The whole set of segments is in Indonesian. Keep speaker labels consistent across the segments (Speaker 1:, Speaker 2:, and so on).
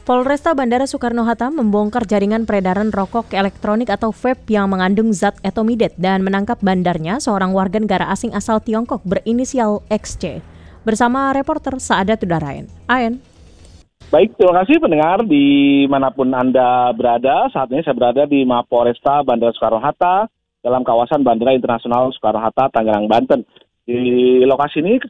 Speaker 1: Polresta Bandara Soekarno-Hatta membongkar jaringan peredaran rokok elektronik atau vape yang mengandung zat ethomidate dan menangkap bandarnya seorang warga negara asing asal Tiongkok berinisial XC. Bersama reporter Saadat Udarain. Aen.
Speaker 2: Baik, terima kasih pendengar dimanapun Anda berada. Saat ini saya berada di Mapolresta Bandara Soekarno-Hatta dalam kawasan Bandara Internasional Soekarno-Hatta, Tangerang, Banten. Di lokasi ini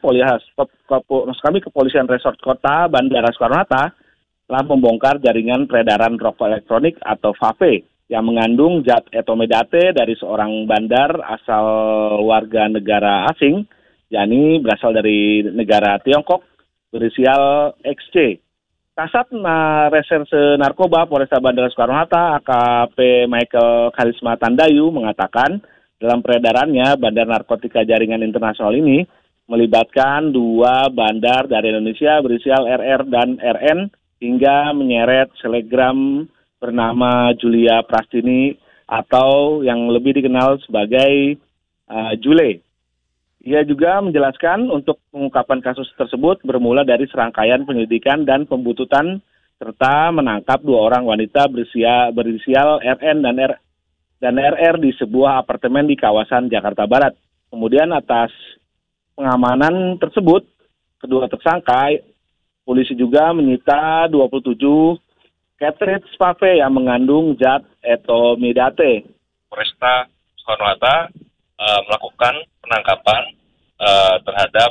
Speaker 2: Kepolisian Resort Kota Bandara Soekarno-Hatta telah membongkar jaringan peredaran rokok elektronik atau vape yang mengandung zat ethomidate dari seorang bandar asal warga negara asing, yakni berasal dari negara Tiongkok, berinisial XC. Kasat Reserse Narkoba Polresta Bandara Soekarno-Hatta AKP Michael Karisma Tandayu mengatakan dalam peredarannya bandar narkotika jaringan internasional ini melibatkan 2 bandar dari Indonesia berinisial RR dan RN hingga menyeret selegram bernama Julia Prastini atau yang lebih dikenal sebagai Jule. Ia juga menjelaskan untuk pengungkapan kasus tersebut bermula dari serangkaian penyelidikan dan pembuntutan serta menangkap 2 orang wanita berinisial RN dan RR di sebuah apartemen di kawasan Jakarta Barat. Kemudian atas pengamanan tersebut, kedua tersangka, polisi juga menyita 27 cartridge vape yang mengandung zat ethomidate.
Speaker 3: Polresta Soekarno-Hatta melakukan penangkapan terhadap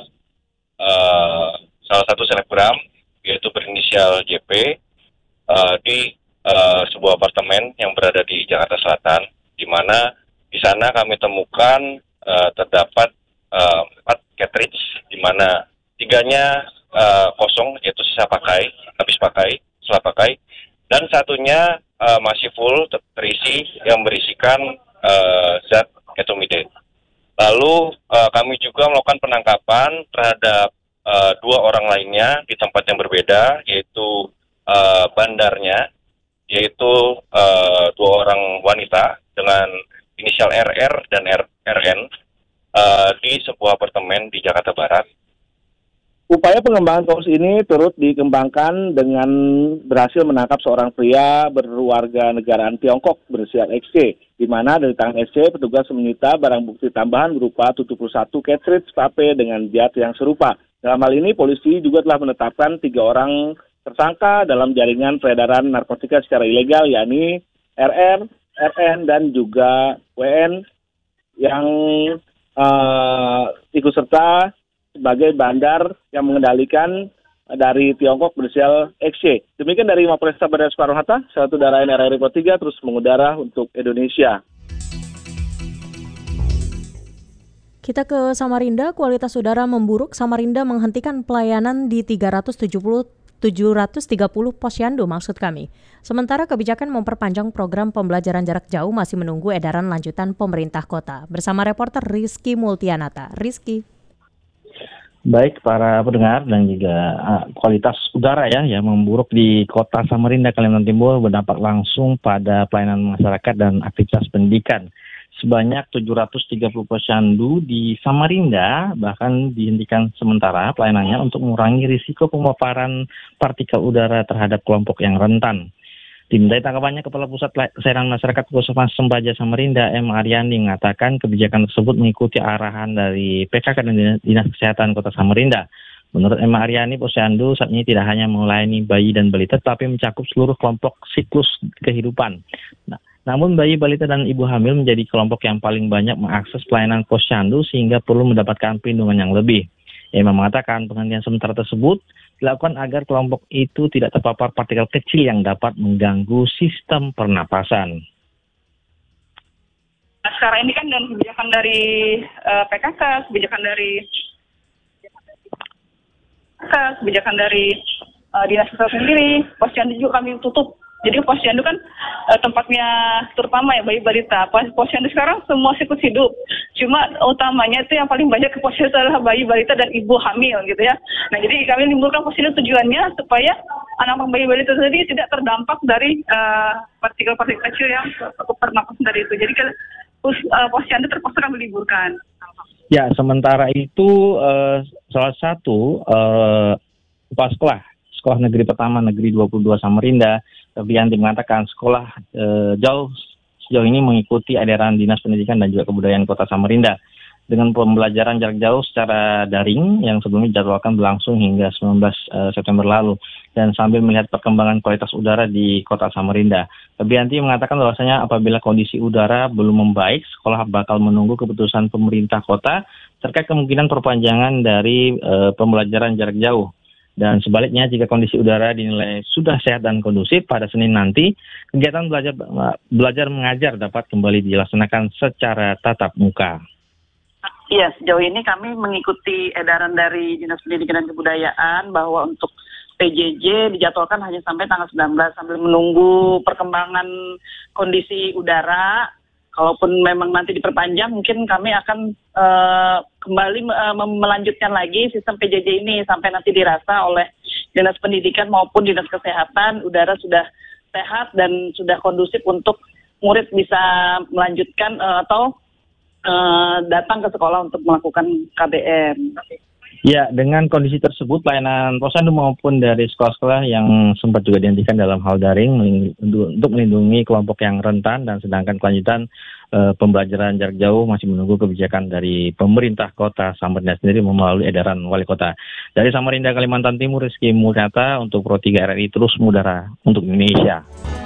Speaker 3: salah satu selebgram yaitu berinisial JP di sebuah apartemen yang berada di Jakarta Selatan, di mana di sana kami temukan terdapat 4 cartridge, di mana 3-nya kosong, yaitu setelah pakai, dan satunya masih full terisi yang berisikan zat ethomidate. Lalu kami juga melakukan penangkapan terhadap 2 orang lainnya di tempat yang berbeda, yaitu bandarnya, yaitu 2 orang wanita dengan inisial RR dan RN di sebuah apartemen di Jakarta Barat.
Speaker 2: Upaya pengembangan kasus ini turut dikembangkan dengan berhasil menangkap seorang pria berwarga negaraan Tiongkok berinisial XC, di mana dari tangan XC petugas menyita barang bukti tambahan berupa 71 cartridge vape dengan zat yang serupa. Dalam hal ini polisi juga telah menetapkan 3 orang tersangka dalam jaringan peredaran narkotika secara ilegal, yakni RR, RN, dan juga WN yang ikut serta sebagai bandar yang mengendalikan dari Tiongkok berinisial XC. Demikian dari Mapolresta Bandara Soekarno-Hatta, Satu Darain RRI Report 3 terus mengudara untuk Indonesia.
Speaker 1: Kita ke Samarinda, kualitas udara memburuk. Samarinda menghentikan pelayanan di 730 posyandu maksud kami. Sementara kebijakan memperpanjang program pembelajaran jarak jauh masih menunggu edaran lanjutan pemerintah kota. Bersama reporter Rizky Multianata. Rizky.
Speaker 4: Baik para pendengar dan juga kualitas udara yang memburuk di kota Samarinda, Kalimantan Timur berdampak langsung pada pelayanan masyarakat dan aktivitas pendidikan. Sebanyak 730 posyandu di Samarinda bahkan dihentikan sementara pelayanannya untuk mengurangi risiko pemaparan partikel udara terhadap kelompok yang rentan. Dimintai tanggapannya, Kepala Pusat Pelayanan Masyarakat Puskesmas Sembaja Samarinda, M. Aryani, mengatakan kebijakan tersebut mengikuti arahan dari PKK dan Dinas Kesehatan Kota Samarinda. Menurut M. Aryani, posyandu saat ini tidak hanya melayani bayi dan balita, tetapi mencakup seluruh kelompok siklus kehidupan. Namun bayi, balita, dan ibu hamil menjadi kelompok yang paling banyak mengakses pelayanan posyandu sehingga perlu mendapatkan perlindungan yang lebih. Ia mengatakan penghentian sementara tersebut dilakukan agar kelompok itu tidak terpapar partikel kecil yang dapat mengganggu sistem pernapasan.
Speaker 5: Sekarang ini kan dan kebijakan dari PKK, kebijakan dari dinas kesehatan sendiri, posyandu juga kami tutup. Jadi posyandu kan tempatnya terutama bayi balita. Posyandu sekarang semua siklus hidup. Cuma utamanya itu yang paling banyak ke posyandu adalah bayi balita dan ibu hamil gitu ya. Nah jadi kami menimbulkan posyandu tujuannya supaya anak bayi balita sendiri tidak terdampak dari partikel-partikel kecil yang pernapasan dari itu. Jadi posyandu terpaksa kami liburkan.
Speaker 4: Ya, sementara itu salah satu kepala sekolah Sekolah Negeri Pertama Negeri 22 Samarinda, Febrianti mengatakan sekolah sejauh ini mengikuti edaran Dinas Pendidikan dan juga Kebudayaan Kota Samarinda dengan pembelajaran jarak jauh secara daring yang sebelumnya dijadwalkan berlangsung hingga 19 September lalu dan sambil melihat perkembangan kualitas udara di Kota Samarinda. Febrianti mengatakan bahwasanya apabila kondisi udara belum membaik, sekolah bakal menunggu keputusan pemerintah kota terkait kemungkinan perpanjangan dari pembelajaran jarak jauh. Dan sebaliknya, jika kondisi udara dinilai sudah sehat dan kondusif pada Senin nanti, kegiatan belajar mengajar dapat kembali dilaksanakan secara tatap muka.
Speaker 5: Iya, sejauh ini kami mengikuti edaran dari Dinas Pendidikan dan Kebudayaan bahwa untuk PJJ dijadwalkan hanya sampai tanggal 19 sambil menunggu perkembangan kondisi udara. Kalaupun memang nanti diperpanjang, mungkin kami akan kembali melanjutkan lagi sistem PJJ ini sampai nanti dirasa oleh Dinas Pendidikan maupun Dinas Kesehatan udara sudah sehat dan sudah kondusif untuk murid bisa melanjutkan atau datang ke sekolah untuk melakukan KBM.
Speaker 4: Ya, dengan kondisi tersebut, pelayanan posyandu maupun dari sekolah-sekolah yang sempat juga dihentikan dalam hal daring untuk melindungi kelompok yang rentan dan sedangkan kelanjutan pembelajaran jarak jauh masih menunggu kebijakan dari pemerintah kota Samarinda sendiri melalui edaran wali kota. Dari Samarinda, Kalimantan Timur, Rizky Mulyata untuk Pro 3 RRI terus mengudara untuk Indonesia.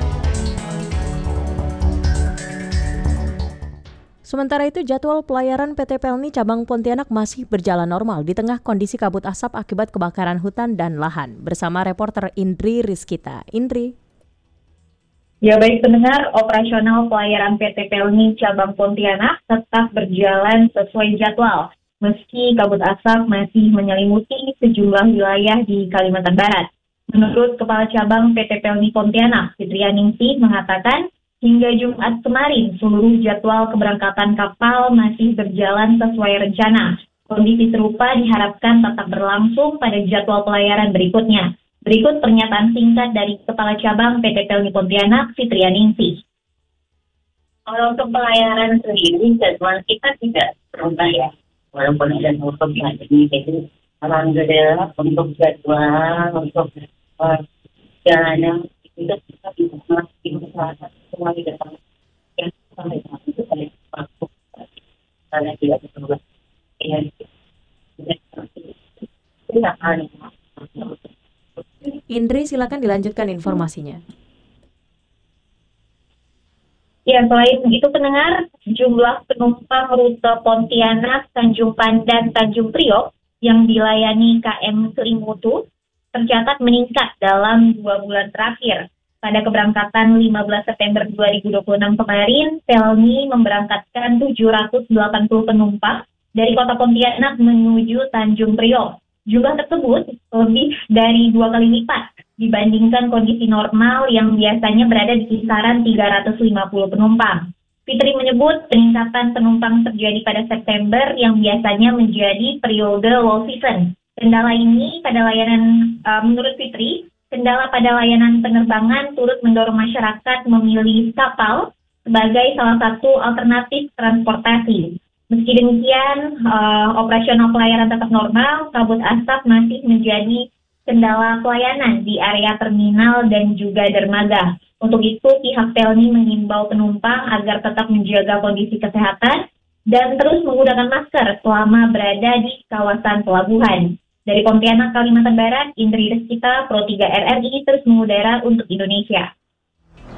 Speaker 1: Sementara itu, jadwal pelayaran PT Pelni Cabang Pontianak masih berjalan normal di tengah kondisi kabut asap akibat kebakaran hutan dan lahan. Bersama reporter Indri Rizkita. Indri.
Speaker 6: Ya baik pendengar, operasional pelayaran PT Pelni Cabang Pontianak tetap berjalan sesuai jadwal. Meski kabut asap masih menyelimuti sejumlah wilayah di Kalimantan Barat. Menurut Kepala Cabang PT Pelni Pontianak, Fitrianingsih mengatakan, hingga Jumat kemarin, seluruh jadwal keberangkatan kapal masih berjalan sesuai rencana. Kondisi serupa diharapkan tetap berlangsung pada jadwal pelayaran berikutnya. Berikut pernyataan singkat dari Kepala Cabang PT Pelni Pontianak, Fitrianingsih.
Speaker 7: Kalau untuk pelayaran sendiri, jadwal kita tidak berubah ya. Walaupun ada tutup lagi, jadi alhamdulillah untuk jadwal, untuk jalanan, itu kita bisa melakukan semua di depan yang sampai saat itu saya mampu karena tidak berubah.
Speaker 1: Indri, silakan dilanjutkan informasinya.
Speaker 6: Ya, selain itu pendengar, jumlah penumpang rute Pontianak, Tanjung Pandan, Tanjung Priok yang dilayani KM Selimutu tercatat meningkat dalam 2 bulan terakhir. Pada keberangkatan 15 September 2026 kemarin, Pelni memberangkatkan 780 penumpang dari kota Pontianak menuju Tanjung Priok. Jumlah tersebut lebih dari 2 kali lipat dibandingkan kondisi normal yang biasanya berada di kisaran 350 penumpang. Fitri menyebut peningkatan penumpang terjadi pada September yang biasanya menjadi periode low season. Kendala ini pada layanan, menurut Fitri, kendala pada layanan penerbangan turut mendorong masyarakat memilih kapal sebagai salah satu alternatif transportasi. Meski demikian, operasional pelayaran tetap normal, kabut asap masih menjadi kendala pelayanan di area terminal dan juga dermaga. Untuk itu, pihak Pelni mengimbau penumpang agar tetap menjaga kondisi kesehatan dan terus menggunakan masker selama berada di kawasan pelabuhan. Dari Pontianak, Kalimantan Barat, Indri Rizkita, Pro 3 RRI terus mengudara untuk Indonesia.